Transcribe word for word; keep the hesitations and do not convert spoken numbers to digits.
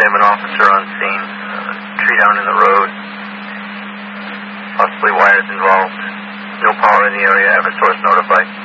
have an officer on scene. Uh, tree down in the road. Possibly wires involved. No power in the area. Eversource notified.